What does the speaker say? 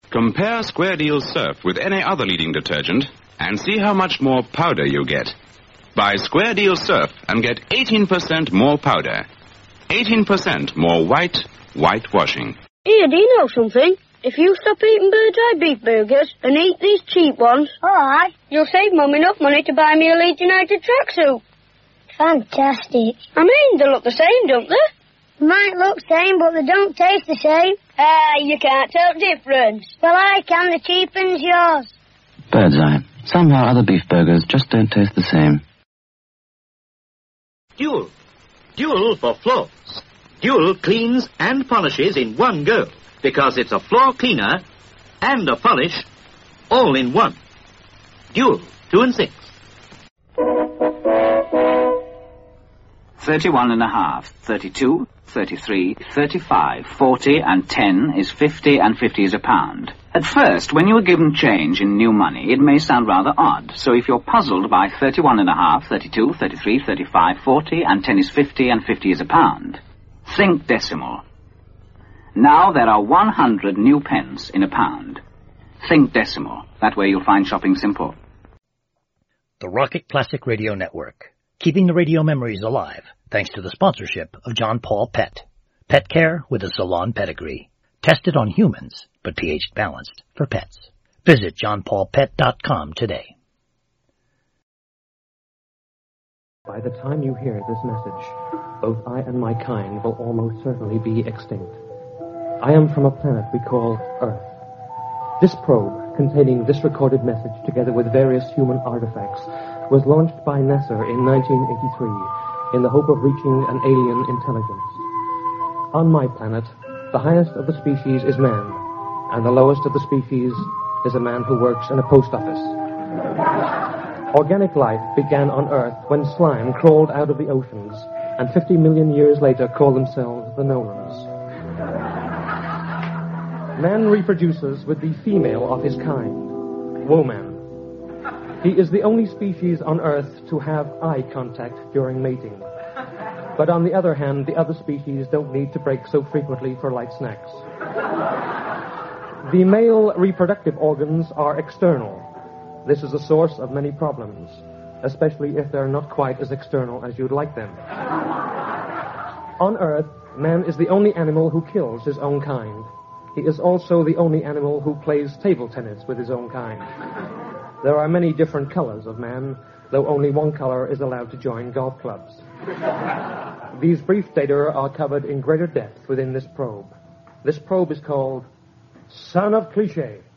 Compare Square Deal's Surf with any other leading detergent and see how much more powder you get. Buy Square Deal Surf and get 18% more powder. 18% more whitewashing. Here, do you know something? If you stop eating Bird's Eye beef burgers and eat these cheap ones, alright, you'll save Mum enough money to buy me a Leeds United tracksuit. Fantastic. I mean, they look the same, don't they? Might look same, but they don't taste the same. You can't tell difference. Well, I can. The cheapen's yours. Bird's Eye. Somehow other beef burgers just don't taste the same. Dual. Dual for floors. Dual cleans and polishes in one go, because it's a floor cleaner and a polish all in one. Dual, 2 and 6. 31.5, 32, 33, 35, 40 and 10 is 50 and 50 is a pound. At first, when you are given change in new money, it may sound rather odd. So if you're puzzled by 31.5, 32, 33, 35, 40 and 10 is 50 and 50 is a pound, think decimal. Now there are 100 new pence in a pound. Think decimal. That way you'll find shopping simple. The Rocket Classic Radio Network. Keeping the radio memories alive, thanks to the sponsorship of John Paul Pet. Pet care with a salon pedigree. Tested on humans, but pH balanced for pets. Visit johnpaulpet.com today. By the time you hear this message, both I and my kind will almost certainly be extinct. I am from a planet we call Earth. This probe, containing this recorded message together with various human artifacts, was launched by NASA in 1983 in the hope of reaching an alien intelligence. On my planet, the highest of the species is man, and the lowest of the species is a man who works in a post office. Organic life began on Earth when slime crawled out of the oceans, and 50 million years later called themselves the Nolans. Man reproduces with the female of his kind, woman. He is the only species on Earth to have eye contact during mating. But on the other hand, the other species don't need to break so frequently for light snacks. The male reproductive organs are external. This is a source of many problems, especially if they're not quite as external as you'd like them. On Earth, man is the only animal who kills his own kind. He is also the only animal who plays table tennis with his own kind. There are many different colors of man, though only one color is allowed to join golf clubs. These brief data are covered in greater depth within this probe. This probe is called Son of Cliché.